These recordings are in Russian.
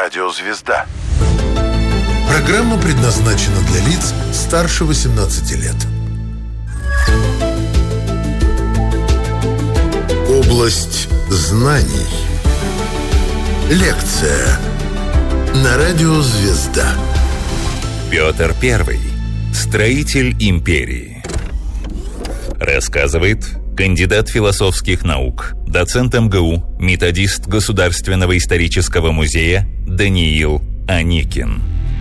Радио «Звезда». Программа предназначена для лиц старше 18 лет. Область знаний. Лекция на Радио «Звезда». Петр I. Строитель империи. Рассказывает кандидат философских наук, доцент МГУ, методист Государственного исторического музея Даниил Аникин.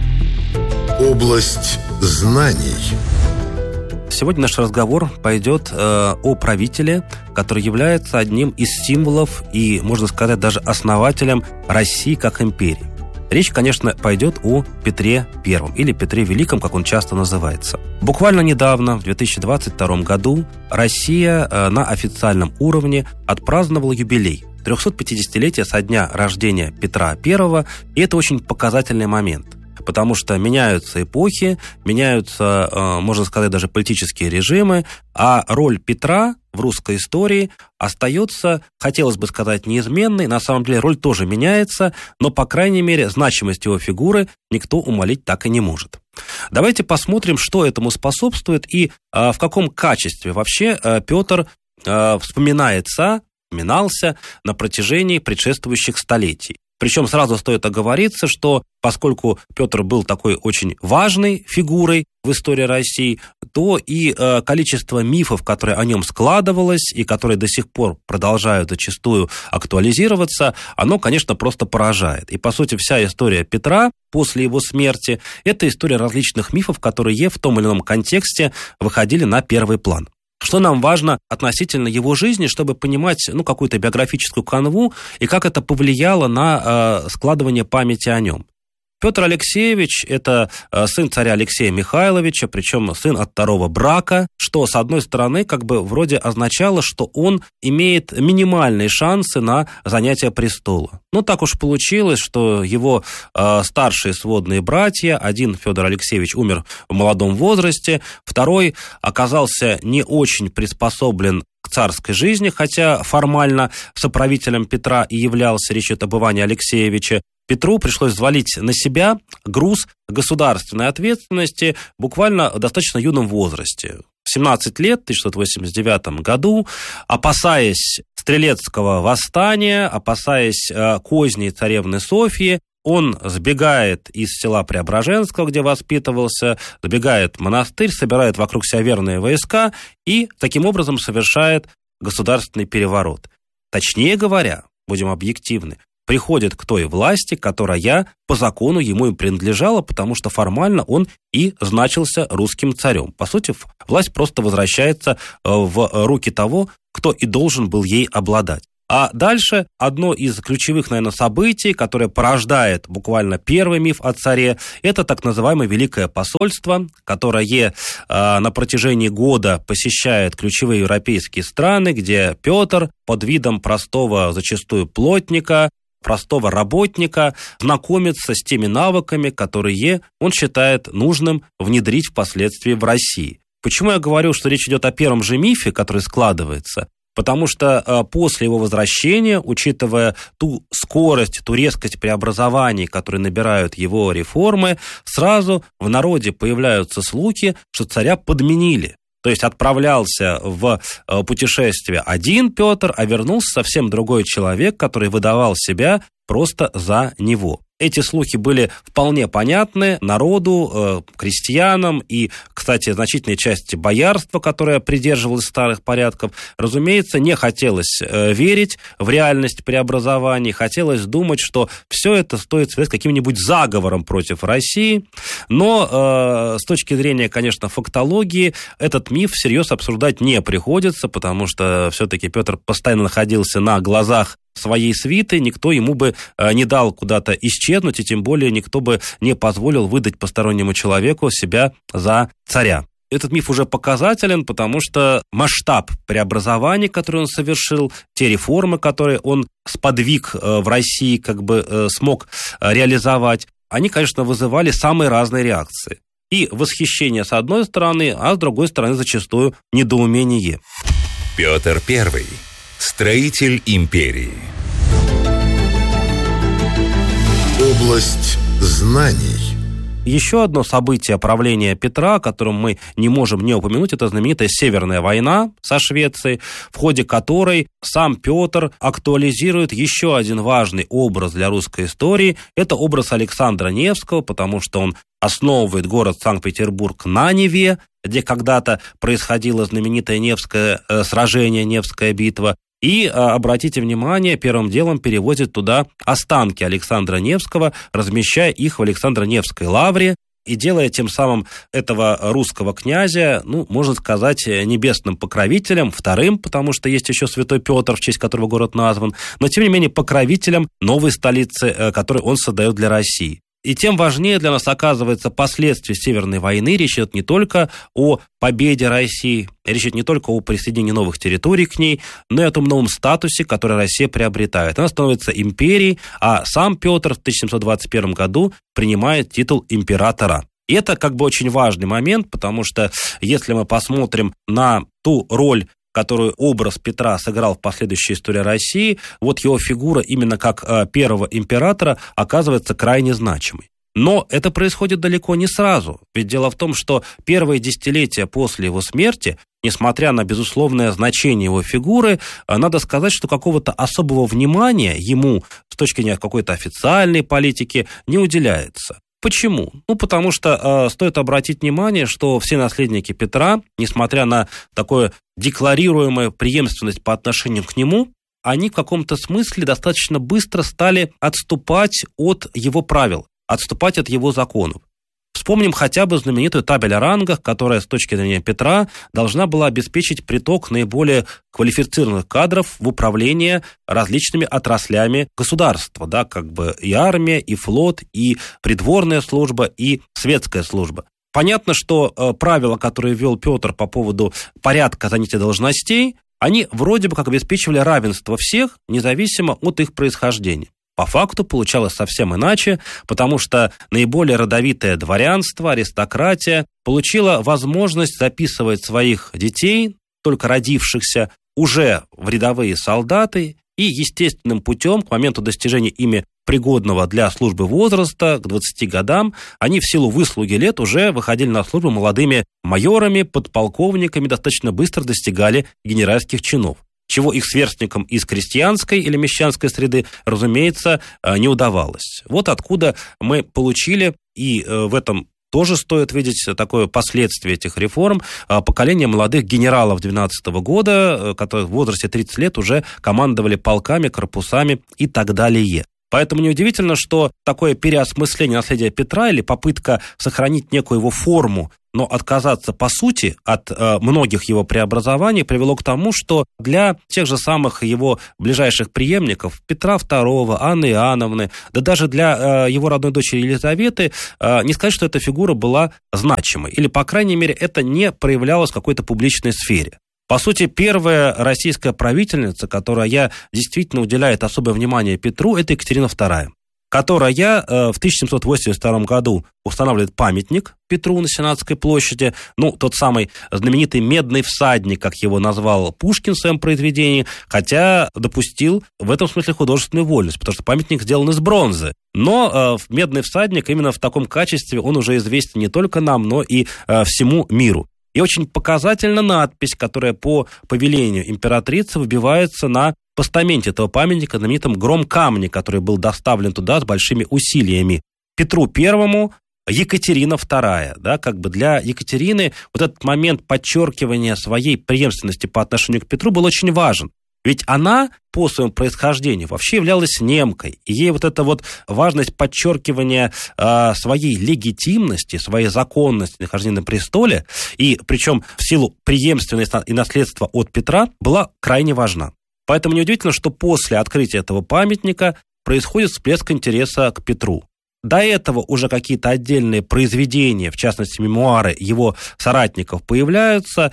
Область знаний. Сегодня наш разговор пойдет о правителе, который является одним из символов и, можно сказать, даже основателем России как империи. Речь, конечно, пойдет о Петре I, или Петре Великом, как он часто называется. Буквально недавно, в 2022 году, Россия на официальном уровне отпраздновала юбилей. 350-летие со дня рождения Петра I, и это очень показательный момент. Потому что меняются эпохи, меняются, можно сказать, даже политические режимы, а роль Петра в русской истории остается, хотелось бы сказать, неизменной. На самом деле роль тоже меняется, но, по крайней мере, значимость его фигуры никто умалить так и не может. Давайте посмотрим, что этому способствует и в каком качестве вообще Петр вспоминался на протяжении предшествующих столетий. Причем сразу стоит оговориться, что поскольку Петр был такой очень важной фигурой в истории России, то и количество мифов, которые о нем складывалось и которые до сих пор продолжают зачастую актуализироваться, оно, конечно, просто поражает. И, по сути, вся история Петра после его смерти – это история различных мифов, которые в том или ином контексте выходили на первый план. Что нам важно относительно его жизни, чтобы понимать какую-то биографическую канву и как это повлияло на складывание памяти о нем. Петр Алексеевич – это сын царя Алексея Михайловича, причем сын от второго брака, что, с одной стороны, вроде означало, что он имеет минимальные шансы на занятие престола. Но так уж получилось, что его старшие сводные братья, один, Федор Алексеевич, умер в молодом возрасте, второй оказался не очень приспособлен к царской жизни, хотя формально соправителем Петра и являлся, речь идет об Иване Алексеевиче. Петру пришлось взвалить на себя груз государственной ответственности буквально в достаточно юном возрасте. В 17 лет, в 1689 году, опасаясь стрелецкого восстания, опасаясь козней царевны Софьи, он сбегает из села Преображенского, где воспитывался, сбегает в монастырь, собирает вокруг себя верные войска и таким образом совершает государственный переворот. Точнее говоря, будем объективны, приходит к той власти, которая по закону ему и принадлежала, потому что формально он и значился русским царем. По сути, власть просто возвращается в руки того, кто и должен был ей обладать. А дальше одно из ключевых, наверное, событий, которое порождает буквально первый миф о царе, это так называемое Великое посольство, которое на протяжении года посещает ключевые европейские страны, где Петр под видом простого зачастую плотника, простого работника знакомится с теми навыками, которые он считает нужным внедрить впоследствии в России. Почему я говорю, что речь идет о первом же мифе, который складывается? Потому что после его возвращения, учитывая ту скорость, ту резкость преобразований, которые набирают его реформы, сразу в народе появляются слухи, что царя подменили. То есть отправлялся в путешествие один Петр, а вернулся совсем другой человек, который выдавал себя просто за него. Эти слухи были вполне понятны народу, крестьянам и, кстати, значительной части боярства, которое придерживалось старых порядков. Разумеется, не хотелось верить в реальность преобразований, хотелось думать, что все это стоит связать с каким-нибудь заговором против России. Но с точки зрения, конечно, фактологии, этот миф всерьез обсуждать не приходится, потому что все-таки Петр постоянно находился на глазах своей свиты, никто ему бы не дал куда-то исчезнуть, и тем более никто бы не позволил выдать постороннему человеку себя за царя. Этот миф уже показателен, потому что масштаб преобразований, которые он совершил, те реформы, которые он сподвиг в России, смог реализовать, они, конечно, вызывали самые разные реакции. И восхищение с одной стороны, а с другой стороны зачастую недоумение. Петр I. Строитель империи. Область знаний. Еще одно событие правления Петра, о котором мы не можем не упомянуть, это знаменитая Северная война со Швецией, в ходе которой сам Петр актуализирует еще один важный образ для русской истории. Это образ Александра Невского, потому что он основывает город Санкт-Петербург на Неве, где когда-то происходило знаменитое Невское сражение, Невская битва. И, обратите внимание, первым делом перевозят туда останки Александра Невского, размещая их в Александро-Невской лавре и делая тем самым этого русского князя, можно сказать, небесным покровителем, вторым, потому что есть еще святой Петр, в честь которого город назван, но, тем не менее, покровителем новой столицы, которую он создает для России. И тем важнее для нас оказывается последствия Северной войны. Речь идет не только о победе России, речь идет не только о присоединении новых территорий к ней, но и о том новом статусе, который Россия приобретает. Она становится империей, а сам Петр в 1721 году принимает титул императора. И это очень важный момент, потому что если мы посмотрим на ту роль, которую образ Петра сыграл в последующей истории России, его фигура именно как первого императора оказывается крайне значимой. Но это происходит далеко не сразу. Ведь дело в том, что первые десятилетия после его смерти, несмотря на безусловное значение его фигуры, надо сказать, что какого-то особого внимания ему с точки зрения какой-то официальной политики не уделяется. Почему? Потому что стоит обратить внимание, что все наследники Петра, несмотря на такую декларируемую преемственность по отношению к нему, они в каком-то смысле достаточно быстро стали отступать от его правил, отступать от его законов. Вспомним хотя бы знаменитую табель о рангах, которая с точки зрения Петра должна была обеспечить приток наиболее квалифицированных кадров в управление различными отраслями государства, и армия, и флот, и придворная служба, и светская служба. Понятно, что правила, которые ввел Петр по поводу порядка занятия должностей, они вроде бы как обеспечивали равенство всех, независимо от их происхождения. По факту получалось совсем иначе, потому что наиболее родовитое дворянство, аристократия, получила возможность записывать своих детей, только родившихся, уже в рядовые солдаты, и естественным путем, к моменту достижения ими пригодного для службы возраста, к 20 годам, они в силу выслуги лет уже выходили на службу молодыми майорами, подполковниками, достаточно быстро достигали генеральских чинов, чего их сверстникам из крестьянской или мещанской среды, разумеется, не удавалось. Вот откуда мы получили, и в этом тоже стоит видеть такое последствие этих реформ, поколение молодых генералов 12 года, которые в возрасте 30 лет уже командовали полками, корпусами и так далее. Поэтому неудивительно, что такое переосмысление наследия Петра или попытка сохранить некую его форму, но отказаться по сути от многих его преобразований привело к тому, что для тех же самых его ближайших преемников, Петра II, Анны Иоанновны, да даже для его родной дочери Елизаветы, не сказать, что эта фигура была значимой, или, по крайней мере, это не проявлялось в какой-то публичной сфере. По сути, первая российская правительница, которая действительно уделяет особое внимание Петру, это Екатерина II, которая в 1782 году устанавливает памятник Петру на Сенатской площади, тот самый знаменитый «Медный всадник», как его назвал Пушкин в своем произведении, хотя допустил в этом смысле художественную вольность, потому что памятник сделан из бронзы. Но «Медный всадник» именно в таком качестве он уже известен не только нам, но и всему миру. И очень показательна надпись, которая по повелению императрицы выбивается на постаменте этого памятника, знаменитом гром-камне, который был доставлен туда с большими усилиями. Петру I, Екатерина II. Для Екатерины вот этот момент подчеркивания своей преемственности по отношению к Петру был очень важен. Ведь она по своему происхождению вообще являлась немкой. И ей эта важность подчеркивания своей легитимности, своей законности нахождения на престоле, и причем в силу преемственности и наследства от Петра, была крайне важна. Поэтому неудивительно, что после открытия этого памятника происходит всплеск интереса к Петру. До этого уже какие-то отдельные произведения, в частности, мемуары его соратников появляются,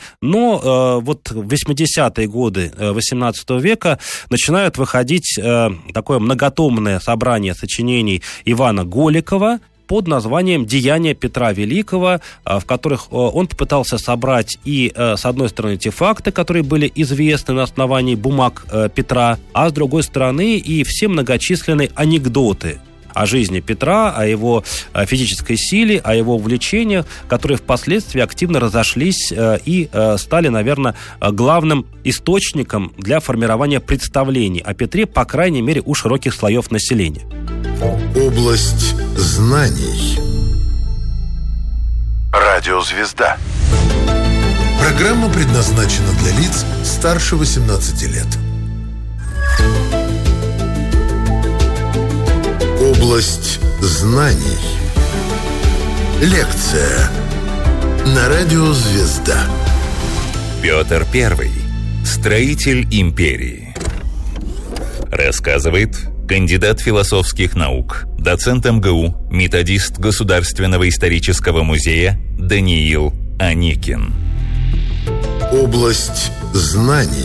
но в 80-е годы XVIII века начинают выходить такое многотомное собрание сочинений Ивана Голикова под названием «Деяния Петра Великого», в которых он попытался собрать и, с одной стороны, те факты, которые были известны на основании бумаг Петра, а с другой стороны, и все многочисленные анекдоты о жизни Петра, о его физической силе, о его увлечениях, которые впоследствии активно разошлись и стали, наверное, главным источником для формирования представлений о Петре, по крайней мере, у широких слоев населения. Область знаний. Радиозвезда. Программа предназначена для лиц старше 18 лет. Область знаний. Лекция на радио «Звезда». Петр I. Строитель империи. Рассказывает кандидат философских наук, доцент МГУ, методист Государственного исторического музея Даниил Аникин. Область знаний.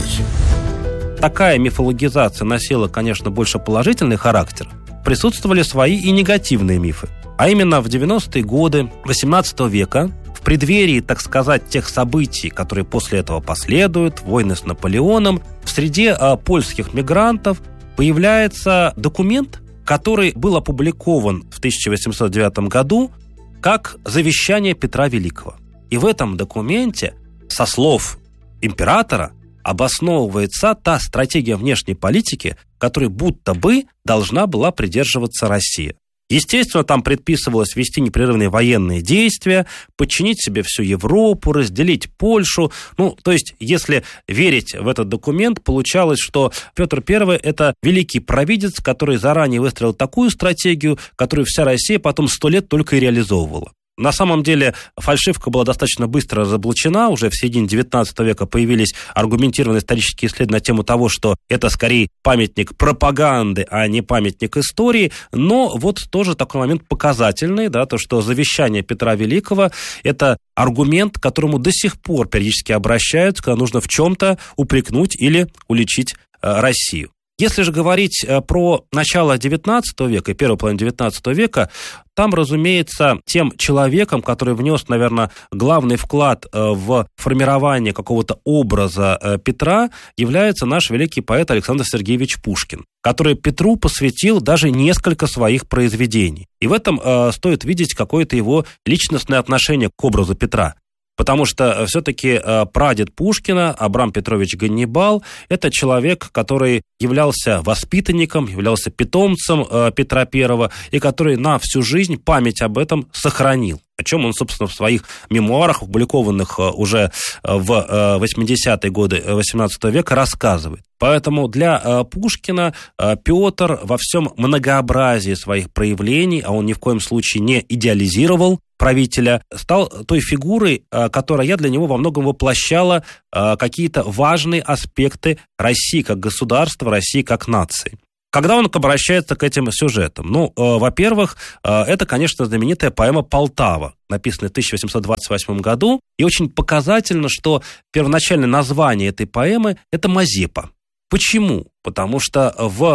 Такая мифологизация носила, конечно, больше положительный характер. Присутствовали свои и негативные мифы. А именно в 90-е годы XVIII века, в преддверии, так сказать, тех событий, которые после этого последуют, войны с Наполеоном, в среде польских мигрантов появляется документ, который был опубликован в 1809 году как завещание Петра Великого. И в этом документе, со слов императора, обосновывается та стратегия внешней политики, которой будто бы должна была придерживаться Россия. Естественно, там предписывалось вести непрерывные военные действия, подчинить себе всю Европу, разделить Польшу. То есть, если верить в этот документ, получалось, что Петр I – это великий провидец, который заранее выстроил такую стратегию, которую вся Россия потом 100 лет только и реализовывала. На самом деле фальшивка была достаточно быстро разоблачена. Уже в середине XIX века появились аргументированные исторические исследования на тему того, что это скорее памятник пропаганды, а не памятник истории. Но вот тоже такой момент показательный, да, то, что завещание Петра Великого – это аргумент, к которому до сих пор периодически обращаются, когда нужно в чем-то упрекнуть или уличить Россию. Если же говорить про начало XIX века и первую половину XIX века, там, разумеется, тем человеком, который внес, наверное, главный вклад в формирование какого-то образа Петра, является наш великий поэт Александр Сергеевич Пушкин, который Петру посвятил даже несколько своих произведений. И в этом стоит видеть какое-то его личностное отношение к образу Петра. Потому что все-таки прадед Пушкина, Абрам Петрович Ганнибал, это человек, который являлся воспитанником, являлся питомцем Петра I, и который на всю жизнь память об этом сохранил. О чем он, собственно, в своих мемуарах, опубликованных уже в 80-е годы XVIII века, рассказывает. Поэтому для Пушкина Петр во всем многообразии своих проявлений, а он ни в коем случае не идеализировал правителя, стал той фигурой, которая для него во многом воплощала какие-то важные аспекты России как государства, России как нации. Когда он обращается к этим сюжетам? Во-первых, это, конечно, знаменитая поэма «Полтава», написанная в 1828 году. И очень показательно, что первоначальное название этой поэмы – это «Мазепа». Почему? Потому что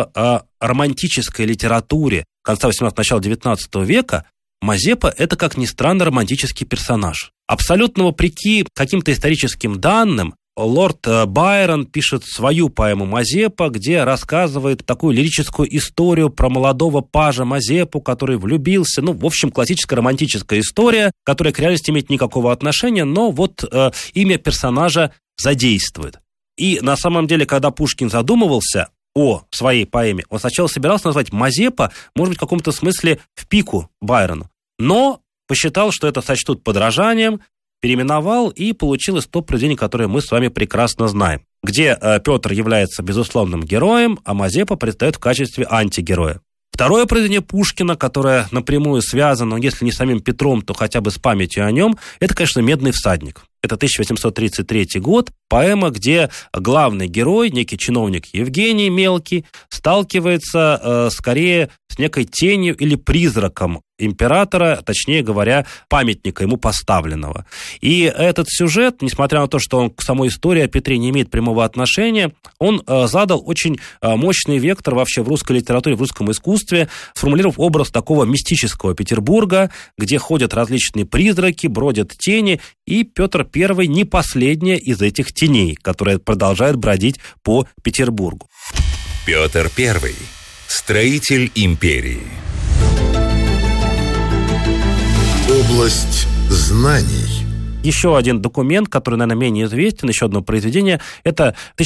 в романтической литературе конца 18-го, начала 19 века Мазепа – это, как ни странно, романтический персонаж. Абсолютно вопреки каким-то историческим данным, лорд Байрон пишет свою поэму «Мазепа», где рассказывает такую лирическую историю про молодого пажа Мазепу, который влюбился. В общем, классическая романтическая история, которая к реальности имеет никакого отношения, но имя персонажа задействует. И на самом деле, когда Пушкин задумывался о своей поэме, он сначала собирался назвать Мазепа, может быть, в каком-то смысле в пику Байрону, но посчитал, что это сочтут подражанием, переименовал, и получилось то произведение, которое мы с вами прекрасно знаем, где Петр является безусловным героем, а Мазепа предстает в качестве антигероя. Второе произведение Пушкина, которое напрямую связано, если не с самим Петром, то хотя бы с памятью о нем, это, конечно, «Медный всадник». Это 1833 год, поэма, где главный герой, некий чиновник Евгений Мелкий, сталкивается скорее с некой тенью или призраком императора, точнее говоря, памятника ему поставленного. И этот сюжет, несмотря на то, что он к самой истории о Петре не имеет прямого отношения, он задал очень мощный вектор вообще в русской литературе, в русском искусстве, сформулировав образ такого мистического Петербурга, где ходят различные призраки, бродят тени, и Петр I не последняя из этих теней, которая продолжает бродить по Петербургу. Петр I. Строитель империи. Область знаний. Еще один документ, который, наверное, менее известен, еще одно произведение, это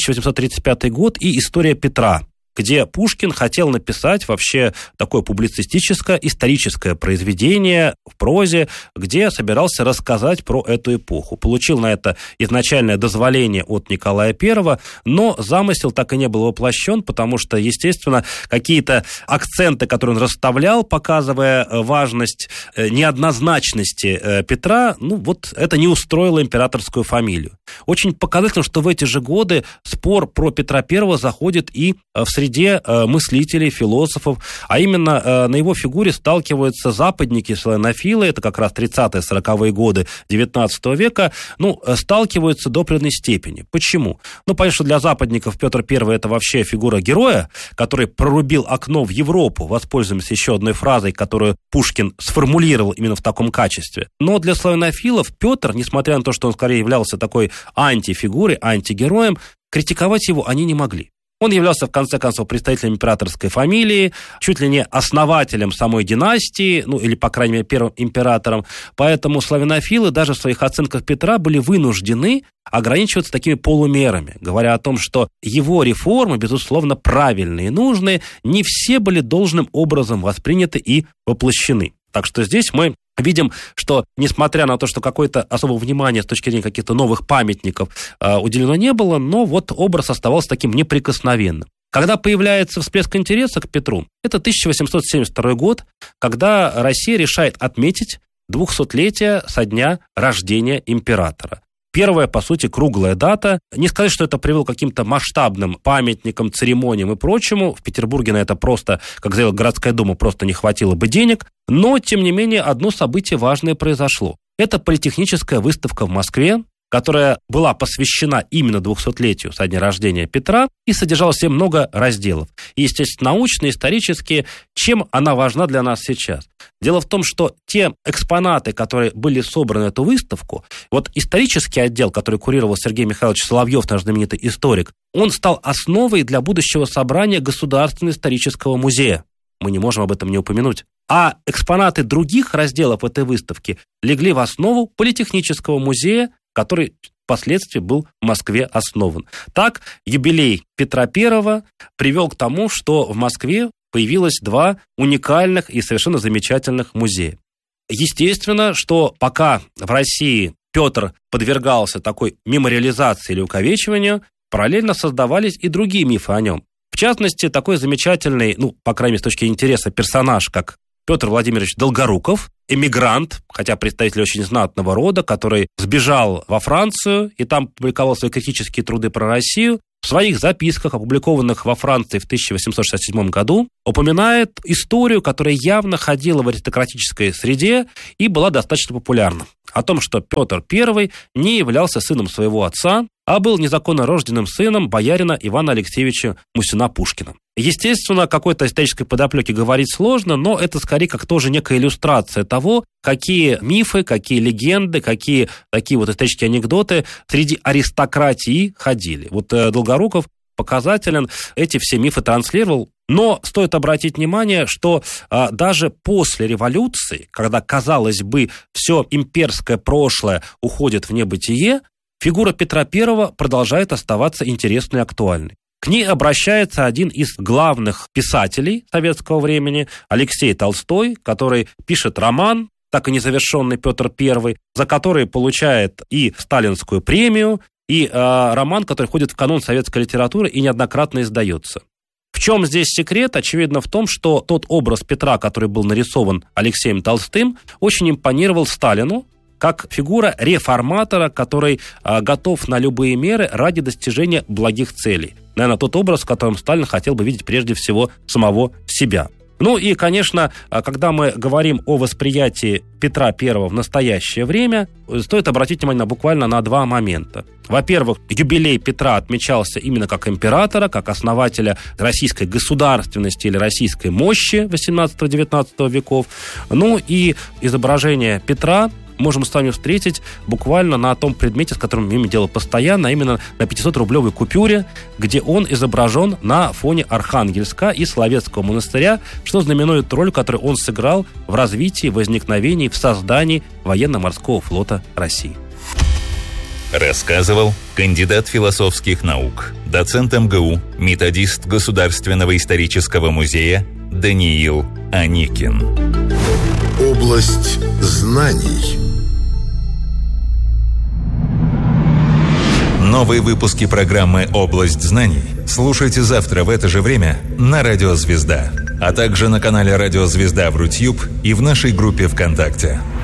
1835 год и «История Петра», где Пушкин хотел написать вообще такое публицистическое, историческое произведение в прозе, где собирался рассказать про эту эпоху. Получил на это изначальное дозволение от Николая I, но замысел так и не был воплощен, потому что, естественно, какие-то акценты, которые он расставлял, показывая важность неоднозначности Петра, это не устроило императорскую фамилию. Очень показательно, что в эти же годы спор про Петра I заходит и в среде мыслителей, философов, а именно на его фигуре сталкиваются западники, славянофилы, это как раз 30-40-е годы XIX века, сталкиваются до определенной степени. Почему? Понятно, что для западников Петр I это вообще фигура героя, который прорубил окно в Европу, воспользуемся еще одной фразой, которую Пушкин сформулировал именно в таком качестве. Но для славянофилов Петр, несмотря на то, что он скорее являлся такой антифигурой, антигероем, критиковать его они не могли. Он являлся, в конце концов, представителем императорской фамилии, чуть ли не основателем самой династии, или, по крайней мере, первым императором. Поэтому славянофилы даже в своих оценках Петра были вынуждены ограничиваться такими полумерами, говоря о том, что его реформы, безусловно, правильные и нужные, не все были должным образом восприняты и воплощены. Так что здесь мы видим, что, несмотря на то, что какое-то особое внимание с точки зрения каких-то новых памятников уделено не было, но образ оставался таким неприкосновенным. Когда появляется всплеск интереса к Петру, это 1872 год, когда Россия решает отметить 200-летие со дня рождения императора. Первая, по сути, круглая дата. Не сказать, что это привело к каким-то масштабным памятникам, церемониям и прочему. В Петербурге на это просто, как заявила городская дума, просто не хватило бы денег. Но, тем не менее, одно событие важное произошло. Это политехническая выставка в Москве, которая была посвящена именно 200-летию со дня рождения Петра и содержала в себе много разделов. И, естественно, научные, исторические. Чем она важна для нас сейчас? Дело в том, что те экспонаты, которые были собраны на эту выставку, исторический отдел, который курировал Сергей Михайлович Соловьев, наш знаменитый историк, он стал основой для будущего собрания Государственного исторического музея. Мы не можем об этом не упомянуть. А экспонаты других разделов этой выставки легли в основу Политехнического музея, который впоследствии был в Москве основан. Так, юбилей Петра I привел к тому, что в Москве появилось два уникальных и совершенно замечательных музея. Естественно, что пока в России Петр подвергался такой мемориализации или увековечиванию, параллельно создавались и другие мифы о нем. В частности, такой замечательный, по крайней мере, с точки интереса персонаж, как Петр Владимирович Долгоруков, эмигрант, хотя представитель очень знатного рода, который сбежал во Францию и там публиковал свои критические труды про Россию, в своих записках, опубликованных во Франции в 1867 году, упоминает историю, которая явно ходила в аристократической среде и была достаточно популярна. О том, что Петр I не являлся сыном своего отца, а был незаконно рожденным сыном боярина Ивана Алексеевича Мусина-Пушкина. Естественно, какой-то исторической подоплеки говорить сложно, но это скорее как тоже некая иллюстрация того, какие мифы, какие легенды, какие такие исторические анекдоты среди аристократии ходили. Долгоруков показателен, эти все мифы транслировал. Но стоит обратить внимание, что даже после революции, когда, казалось бы, все имперское прошлое уходит в небытие, фигура Петра I продолжает оставаться интересной и актуальной. К ней обращается один из главных писателей советского времени, Алексей Толстой, который пишет роман, так и незавершенный «Петр I», за который получает и Сталинскую премию, и роман, который входит в канон советской литературы и неоднократно издается. В чем здесь секрет? Очевидно в том, что тот образ Петра, который был нарисован Алексеем Толстым, очень импонировал Сталину, как фигура реформатора, который готов на любые меры ради достижения благих целей. Наверное, тот образ, в котором Сталин хотел бы видеть прежде всего самого себя. И, конечно, когда мы говорим о восприятии Петра I в настоящее время, стоит обратить внимание буквально на два момента. Во-первых, юбилей Петра отмечался именно как императора, как основателя российской государственности или российской мощи XVIII-XIX веков. И изображение Петра можем с вами встретить буквально на том предмете, с которым имеем дело постоянно, а именно на 500-рублевой купюре, где он изображен на фоне Архангельска и Соловецкого монастыря, что знаменует роль, которую он сыграл в развитии, возникновении, в создании военно-морского флота России. Рассказывал кандидат философских наук, доцент МГУ, методист Государственного исторического музея Даниил Аникин. Область знаний. Новые выпуски программы «Область знаний» слушайте завтра в это же время на Радио Звезда, а также на канале Радио Звезда в Рутьюб и в нашей группе ВКонтакте.